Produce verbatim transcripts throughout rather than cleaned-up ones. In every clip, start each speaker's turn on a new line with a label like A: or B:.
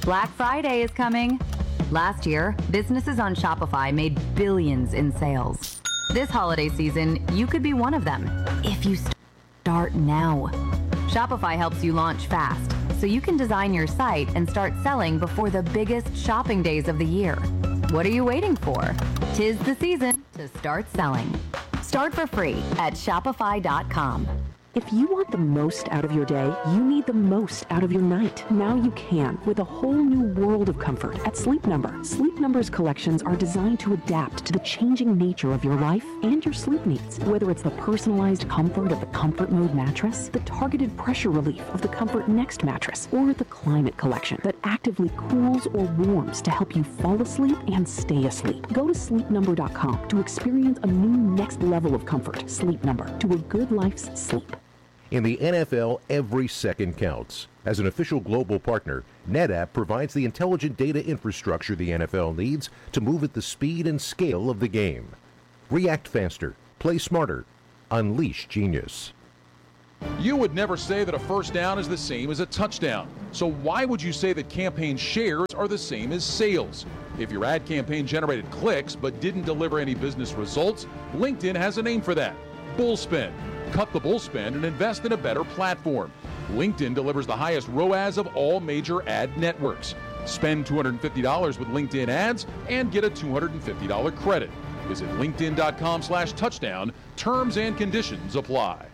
A: Black Friday is coming. Last year, businesses on Shopify made billions in sales. This holiday season, you could be one of them if you start now. Shopify helps you launch fast, so you can design your site and start selling before the biggest shopping days of the year. What are you waiting for? 'Tis the season to start selling. Start for free at shopify dot com.
B: If you want the most out of your day, you need the most out of your night. Now you can with a whole new world of comfort at Sleep Number. Sleep Number's collections are designed to adapt to the changing nature of your life and your sleep needs. Whether it's the personalized comfort of the Comfort Mode mattress, the targeted pressure relief of the Comfort Next mattress, or the Climate Collection that actively cools or warms to help you fall asleep and stay asleep. Go to sleep number dot com to experience a new next level of comfort. Sleep Number, to a good life's sleep.
C: In the N F L, every second counts. As an official global partner, NetApp provides the intelligent data infrastructure the N F L needs to move at the speed and scale of the game. React faster, play smarter, unleash genius.
D: You would never say that a first down is the same as a touchdown. So why would you say that campaign shares are the same as sales? If your ad campaign generated clicks but didn't deliver any business results, LinkedIn has a name for that: bullspend. Cut the bull spend and invest in a better platform. LinkedIn delivers the highest R O A S of all major ad networks. Spend two hundred fifty dollars with LinkedIn ads and get a two hundred fifty dollars credit. Visit linkedin dot com slash touchdown. Terms and conditions apply.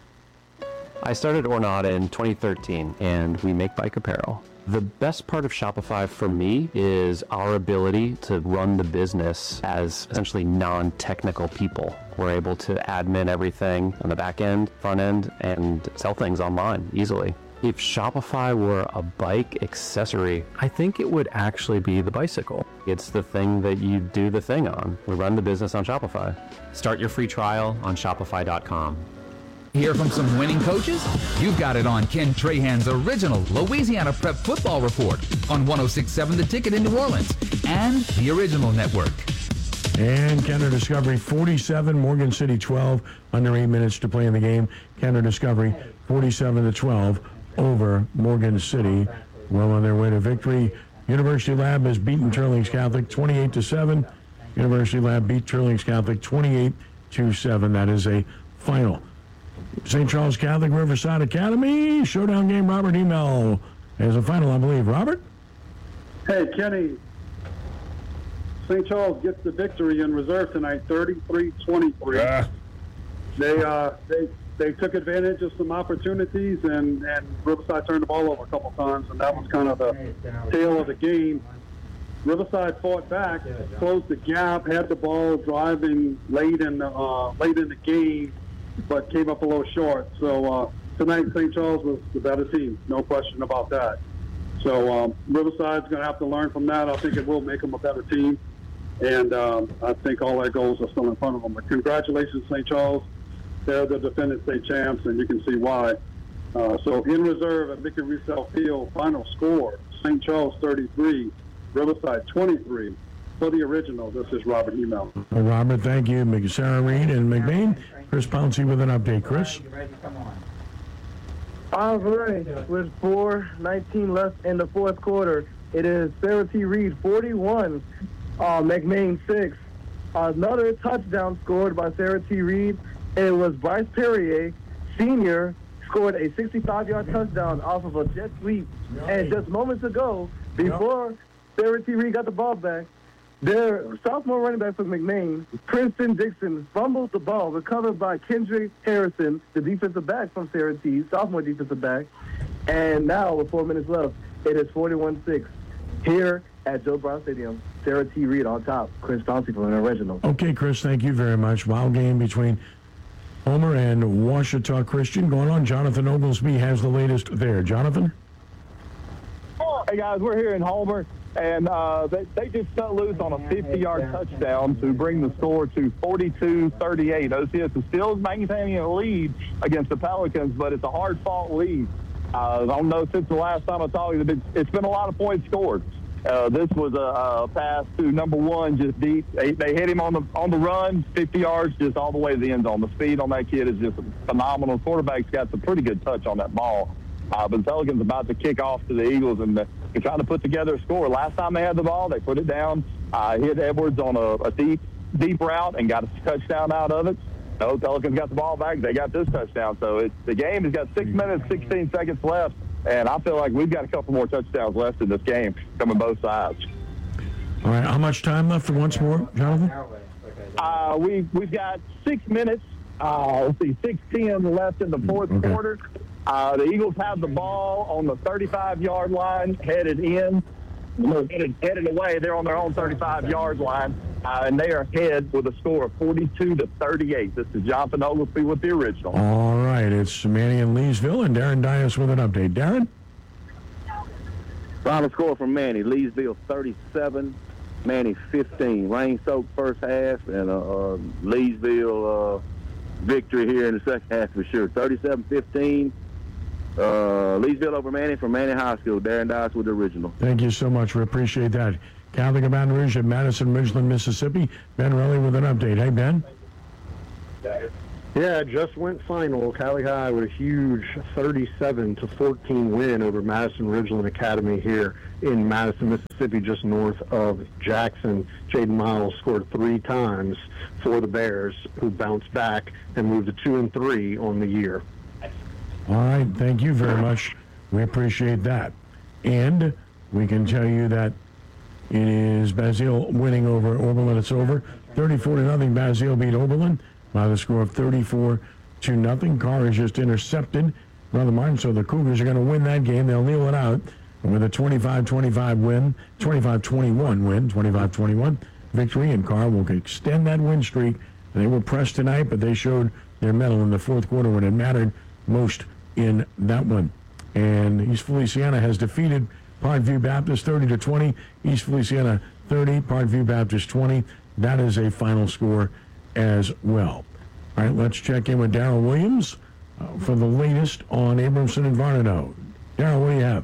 E: I started Ornata in twenty thirteen, and we make bike apparel. The best part of Shopify for me is our ability to run the business as essentially non-technical people. We're able to admin everything on the back end, front end, and sell things online easily. If Shopify were a bike accessory, I think it would actually be the bicycle. It's the thing that you do the thing on. We run the business on Shopify.
F: Start your free trial on shopify dot com. Hear from some winning coaches? You've got it on Ken Trahan's original Louisiana Prep Football Report on one oh six point seven The Ticket in New Orleans and the Original Network.
G: And Kenner Discovery forty-seven, Morgan City twelve, under eight minutes to play in the game. Kenner Discovery forty-seven to twelve over Morgan City. Well on their way to victory. University Lab has beaten Turlings Catholic twenty-eight to seven. University Lab beat Turlings Catholic twenty-eight to seven. That is a final. Saint Charles Catholic Riverside Academy showdown game. Robert Emel as a final, I believe. Robert?
H: Hey, Kenny. Saint Charles gets the victory in reserve tonight, thirty-three twenty-three. Uh. They uh they they took advantage of some opportunities, and, and Riverside turned the ball over a couple times, and that was kind of the tail of the game. Riverside fought back, closed the gap, had the ball driving late in the uh, late in the game, but came up a little short. So uh, tonight, Saint Charles was the better team, no question about that. So um, Riverside's going to have to learn from that. I think it will make them a better team, and um, I think all their goals are still in front of them. But congratulations, Saint Charles. They're the defending state champs, and you can see why. Uh, so in reserve at Mickey Resell Field, final score, Saint Charles thirty-three, Riverside twenty-three. For the Original, this is Robert Emel.
G: Well, Robert, thank you. Sarah Reed and McBain. Chris Pouncey with an update. Chris?
I: All right, with four nineteen left in the fourth quarter, it is Sarah T. Reed forty-one, uh, McMain six. Another touchdown scored by Sarah T. Reed. It was Bryce Perrier, senior, scored a sixty-five-yard touchdown off of a jet sweep. And just moments ago, before Sarah T. Reed got the ball back, their sophomore running back for McMain, Princeton Dixon, fumbled the ball, recovered by Kendrick Harrison, the defensive back from Sarah T., sophomore defensive back. And now, with four minutes left, it is forty-one six here at Joe Brown Stadium. Sarah T. Reed on top. Chris Pouncey from the Original.
G: Okay, Chris, thank you very much. Wild game between Homer and Ouachita Christian going on. Jonathan Oglesby has the latest there. Jonathan?
J: Hey, guys, we're here in Homer, and uh, they, they just cut loose on a fifty-yard touchdown to bring the score to forty-two thirty-eight. O C S is still maintaining a lead against the Pelicans, but it's a hard-fought lead. Uh, I don't know since the last time I saw you, it's, it's been a lot of points scored. Uh, this was a, a pass to number one, just deep. They, they hit him on the on the run, fifty yards, just all the way to the end zone. The speed on that kid is just phenomenal. The quarterback's got some pretty good touch on that ball. Uh, but the Pelicans about to kick off to the Eagles, and they're trying to put together a score. Last time they had the ball, they put it down, uh, hit Edwards on a, a deep, deep route and got a touchdown out of it. No, Pelicans got the ball back. They got this touchdown. So it, the game has got six minutes, sixteen seconds left, and I feel like we've got a couple more touchdowns left in this game coming both sides.
G: All right, how much time left for once more, Jonathan?
J: Uh, we, we've got six minutes, uh, let's see, six ten left in the fourth
G: okay.
J: quarter. Uh, the Eagles have the ball on the thirty-five-yard line, headed in. No, headed, headed away. They're on their own thirty-five-yard line, uh, and they are ahead with a score of forty-two to thirty-eight. This is Jonathan Oglesby with the original.
G: All right, it's Manny in Leesville, and Darren Dias with an update. Darren?
K: Final score from Manny, Leesville thirty-seven, Manny fifteen. Rain-soaked first half, and a uh, uh, Leesville uh, victory here in the second half for sure. thirty-seven fifteen. Uh, Leesville over Manny from Manny High School. Darren Dias with the original.
G: Thank you so much. We appreciate that. Catholic of Baton Rouge at Madison, Ridgeland, Mississippi. Ben Relly with an update. Hey, Ben.
L: Yeah, just went final. Cali High with a huge thirty-seven to fourteen win over Madison Ridgeland Academy here in Madison, Mississippi, just north of Jackson. Jaden Miles scored three times for the Bears, who bounced back and moved to two and three on the year.
G: All right, thank you very much. We appreciate that. And we can tell you that it is Basile winning over Oberlin. It's over. thirty-four to nothing. Basile beat Oberlin by the score of thirty-four to nothing. Carr is just intercepted Brother Martin, so the Cougars are going to win that game. They'll kneel it out with a twenty-five twenty-five win, twenty-five twenty-one win, twenty-five twenty-one victory, and Carr will extend that win streak. They were pressed tonight, but they showed their mettle in the fourth quarter when it mattered most in that one. And East Feliciana has defeated Parkview Baptist thirty to twenty. East Feliciana thirty, Parkview Baptist twenty. That is a final score as well. All right, let's check in with Darrell Williams uh, for the latest on Abramson and Varnado. Darrell, what do you have?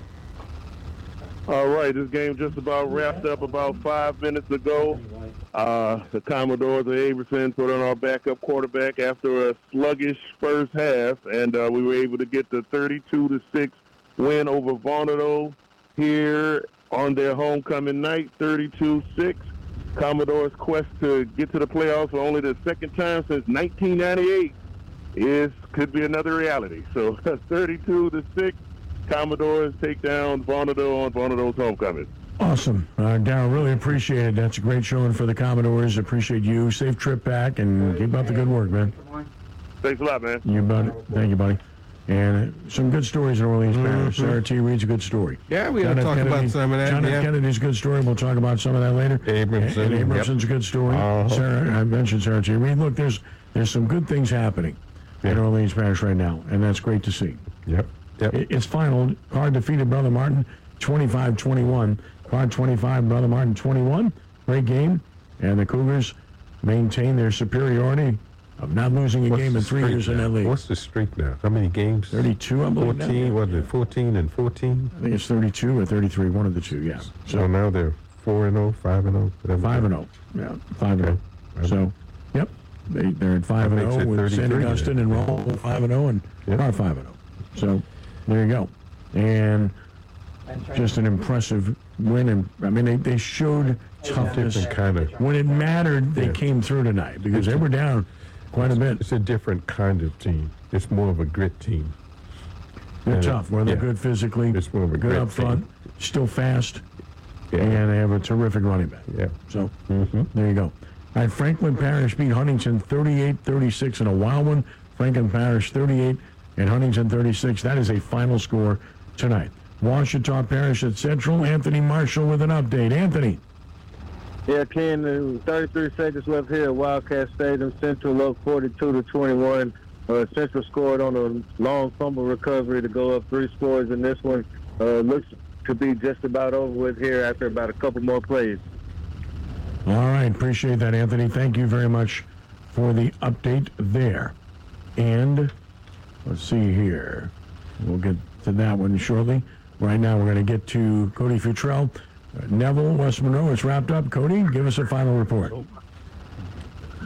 M: All right, this game just about wrapped up about five minutes ago. Uh, the Commodores of Abramson put on our backup quarterback after a sluggish first half, and uh, we were able to get the thirty-two to six win over Varnado here on their homecoming night, thirty-two six. Commodores' quest to get to the playoffs for only the second time since nineteen ninety-eight is could be another reality. So thirty-two to six, Commodores take down Varnado on Varnado's homecoming.
G: Awesome. Uh, Darryl, really appreciate it. That's a great showing for the Commodores. Appreciate you. Safe trip back, and keep up the good work, man.
M: Thanks a lot, man.
G: You buddy. Thank you, buddy. And some good stories in Orleans Parish. Mm-hmm. Sarah T. Reed's a good story.
N: Yeah, we got to talk
G: Kennedy,
N: about some of that.
G: John
N: yeah.
G: F. Kennedy's a good story. We'll talk about some of that later.
N: Abramson.
G: And, and Abramson's
N: yep.
G: a good story.
N: Uh-huh.
G: Sarah, I mentioned Sarah T. Reed. Look, there's there's some good things happening yeah. in Orleans Parish right now, and that's great to see.
N: Yep. Yep.
G: It, it's final. Carr defeated Brother Martin twenty-five twenty-one. Carr twenty-five, Brother Martin twenty-one. Great game. And the Cougars maintain their superiority of not losing a
N: What's
G: game in three years
N: now?
G: in that league.
N: What's the streak now? How many games?
G: thirty-two, I believe.
N: fourteen, what is it, fourteen and fourteen?
G: I think it's thirty-two or thirty-three, one of the two, yeah.
N: So, so now they're four and oh, five and oh?
G: five and oh, yeah, five and oh. So, yep, they, they're at five and oh with Saint Augustine and Roll five and oh and
N: yep.
G: Carr five and oh. So, there you go. And just an impressive win. And I mean, they, they showed toughness.
N: Kind of,
G: when it mattered, they yeah. came through tonight because they were down quite a bit.
N: It's a different kind of team. It's more of a grit team.
G: They're
N: and
G: tough. Where they're yeah. good physically.
N: It's more of a
G: good
N: grit
G: up front,
N: team.
G: Still fast,
N: yeah.
G: and they have a terrific running back.
N: Yeah.
G: So
N: mm-hmm.
G: there you go. All right, Franklin Parish beat Huntington thirty-eight thirty-six in a wild one. Franklin Parish thirty-eight and Huntington thirty-six. That is a final score tonight. Washita Parish at Central. Anthony Marshall with an update. Anthony.
K: Yeah, Ken, thirty-three seconds left here at Wildcat Stadium. Central up forty-two to twenty-one. Uh, Central scored on a long fumble recovery to go up three scores in this one. Uh, looks to be just about over with here after about a couple more plays.
G: All right, appreciate that, Anthony. Thank you very much for the update there. And let's see here. We'll get to that one shortly. Right now, we're going to get to Cody Futrell. Uh, Neville, West Monroe, it's wrapped up. Cody, give us a final report.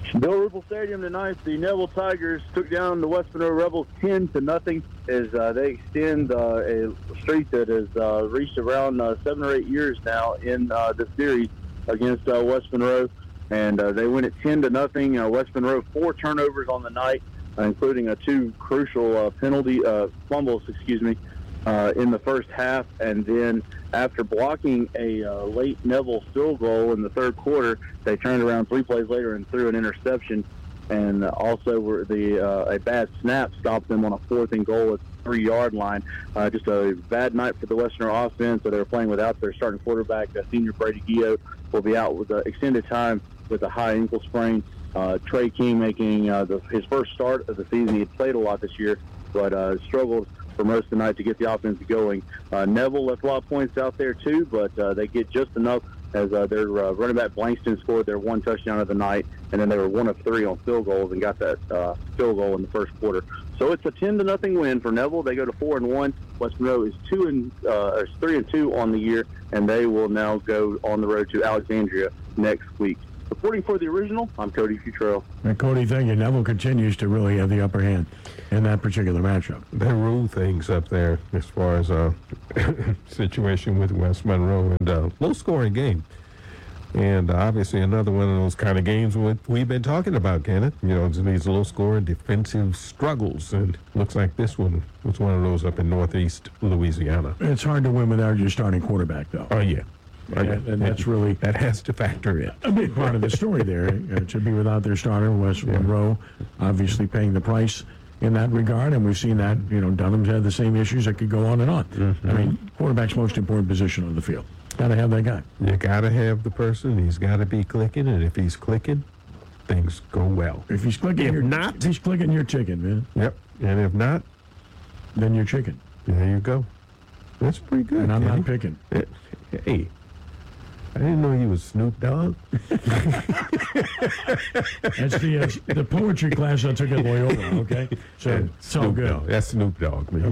K: Bill Ruppel Stadium tonight, the Neville Tigers took down the West Monroe Rebels ten to nothing as uh, they extend uh, a streak that has uh, reached around uh, seven or eight years now in uh, the series against uh, West Monroe, and uh, they win it ten to nothing. Uh, West Monroe four turnovers on the night, uh, including uh, two crucial uh, penalty uh, fumbles, excuse me, uh, in the first half, and then after blocking a uh, late Neville field goal in the third quarter, they turned around three plays later and threw an interception. And uh, also, were the uh, a bad snap stopped them on a fourth and goal at the three-yard line. Uh, just a bad night for the Western offense. So they were playing without their starting quarterback, uh, senior Brady Gio, will be out with uh, extended time with a high ankle sprain. Uh, Trey King making uh, the, his first start of the season. He had played a lot this year, but uh, struggled for most of the night to get the offense going. Uh, Neville left a lot of points out there too, but uh, they get just enough as uh, their uh, running back Blankston scored their one touchdown of the night, and then they were one of three on field goals and got that uh, field goal in the first quarter. So it's a ten to nothing win for Neville. They go to four and one. West Monroe is two and uh, or three and two on the year, and they will now go on the road to Alexandria next week. Reporting for the Original, I'm Cody Futrell.
G: And Cody, thank you. Neville continues to really have the upper hand in that particular matchup.
N: They rule things up there as far as a uh, situation with West Monroe, and a low-scoring game. And uh, obviously another one of those kind of games what we've been talking about, Kenneth. You know, these low-scoring defensive struggles, and looks like this one was one of those up in northeast Louisiana.
G: It's hard to win without your starting quarterback, though.
N: Oh, yeah.
G: And, and that's really
N: that has to factor in.
G: A big part of the story there. Uh, to be without their starter, West yeah. Monroe obviously paying the price in that regard, and we've seen that. You know, Dunham's had the same issues that could go on and on. Mm-hmm. I mean, quarterback's most important position on the field. Got to have that guy.
N: You got to have the person. He's got to be clicking, and if he's clicking, things go well.
G: If he's clicking,
N: if
G: you're
N: not,
G: if he's clicking, you're chicken, man.
N: Yep. And if not,
G: then you're chicken.
N: There you go. That's pretty good.
G: And I'm
N: Kenny.
G: not picking.
N: Hey. I didn't know you was Snoop Dogg.
G: That's the uh, the poetry class I took at Loyola, okay? So
N: yeah,
G: it's all good.
N: Dogg. That's Snoop Dogg, man.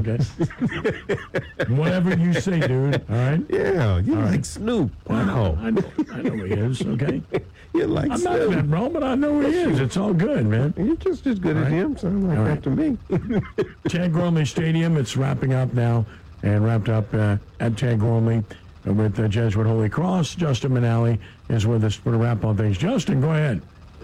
G: Okay. Whatever you say, dude, all right?
N: Yeah, you
G: all
N: like
G: right.
N: Snoop.
G: Wow. I know, I know he is, okay?
N: You like
G: I'm
N: Snoop.
G: not in that wrong, but I know he is. It's all good, man.
N: You're just as good
G: all
N: as
G: right.
N: him, sound like
G: all
N: that
G: right.
N: to me.
G: Chad Gormley Stadium, it's wrapping up now, and wrapped up uh, at Chad Gormley. With uh, Jesuit Holy Cross. Justin Manali is with us for the wrap on things. Justin, go ahead.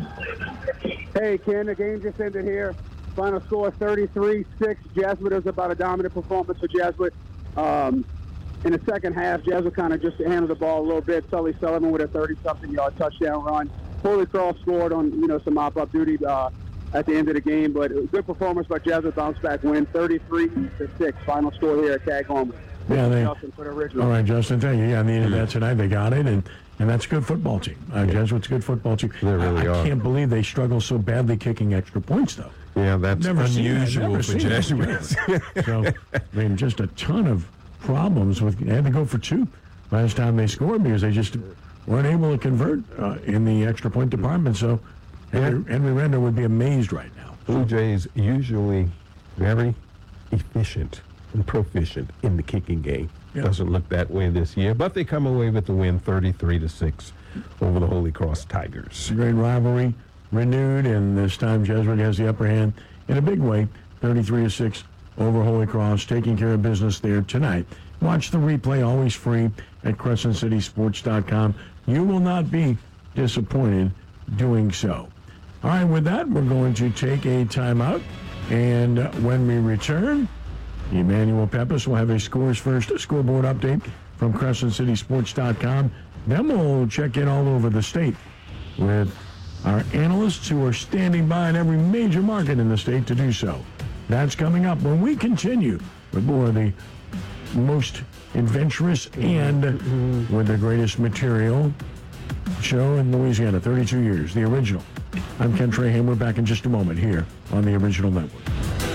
O: Hey, Ken, the game just ended here. Final score thirty-three six. Jesuit. It was about a dominant performance for Jesuit. Um, in the second half, Jesuit kind of just handled the ball a little bit. Sully Sullivan with a thirty-something yard touchdown run. Holy Cross scored on, you know, some mop-up duty uh, at the end of the game, but it was a good performance by Jesuit. Bounce back win, thirty-three to six. Final score here at Tag Home.
G: Yeah, they,
O: Justin for the original.
G: All right, Justin, thank you. Yeah, I needed that tonight. They got it, and, and that's a good football team. Uh, Jesuit's a good football team.
N: They really
G: I, I
N: are.
G: can't believe they struggle so badly kicking extra points, though.
N: Yeah, that's
G: Never
N: unusual for
G: Jesuits.
N: Jesuits.
G: So, I mean, just a ton of problems with. They had to go for two last time they scored because they just weren't able to convert uh, in the extra point department. So, Henry, Henry Render would be amazed right now.
N: Blue Jays usually very efficient and proficient in the kicking game.
G: Yeah.
N: Doesn't look that way this year, but they come away with the win thirty-three to six over the Holy Cross Tigers.
G: It's a great rivalry renewed, and this time Jesuit has the upper hand in a big way, thirty-three to six over Holy Cross, taking care of business there tonight. Watch the replay, always free, at Crescent City Sports dot com. You will not be disappointed doing so. All right, with that, we're going to take a timeout, and when we return, Emmanuel Pepis will have a Scores First scoreboard update from Crescent City Sports dot com. Then we'll check in all over the state with our analysts who are standing by in every major market in the state to do so. That's coming up when we continue with more of the most adventurous and with the greatest material show in Louisiana, thirty-two years, the original. I'm Ken Trahan. We're back in just a moment here on the Original Network.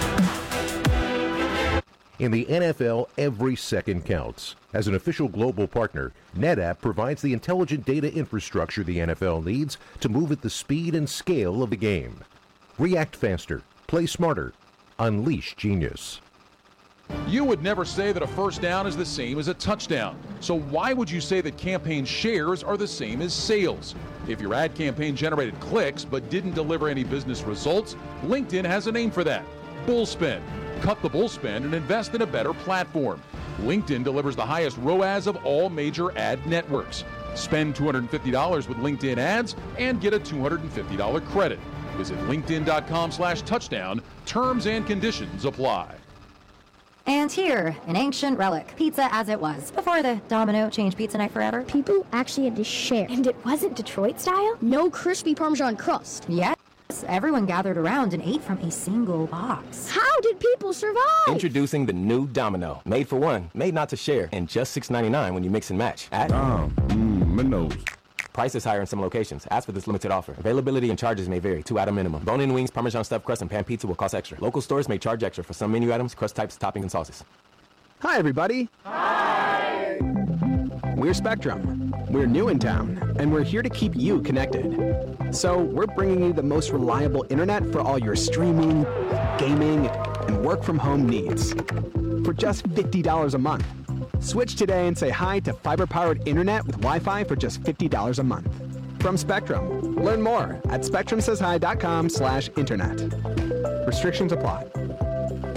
C: In the N F L, every second counts. As an official global partner, NetApp provides the intelligent data infrastructure the N F L needs to move at the speed and scale of the game. React faster, play smarter, unleash genius.
D: You would never say that a first down is the same as a touchdown. So why would you say that campaign shares are the same as sales? If your ad campaign generated clicks but didn't deliver any business results, LinkedIn has a name for that: bull spend. Cut the bull spend and invest in a better platform. LinkedIn delivers the highest R O A S of all major ad networks. Spend two hundred fifty dollars with LinkedIn ads and get a two hundred fifty dollars credit. Visit linkedin.com slash touchdown. Terms and conditions apply.
P: And here, an ancient relic, pizza as it was, before the Domino changed pizza night forever.
Q: People actually had to share. And it wasn't Detroit style? No crispy Parmesan crust.
P: Yes, everyone gathered around and ate from a single box.
Q: How did people survive?
R: Introducing the new Domino. Made for one, made not to share, and just six ninety-nine when you mix and match. At
N: Oh, mm, my nose.
R: Price is higher in some locations. Ask for this limited offer. Availability and charges may vary. Two item minimum. Bone-in wings, Parmesan stuffed crust, and pan pizza will cost extra. Local stores may charge extra for some menu items, crust types, toppings, and sauces.
S: Hi, everybody. Hi. We're Spectrum. We're new in town, and we're here to keep you connected. So we're bringing you the most reliable internet for all your streaming, gaming, and work-from-home needs. For just fifty dollars a month. Switch today and say hi to fiber-powered internet with Wi-Fi for just fifty dollars a month. From Spectrum. Learn more at spectrum says hi dot com slash internet. Restrictions apply.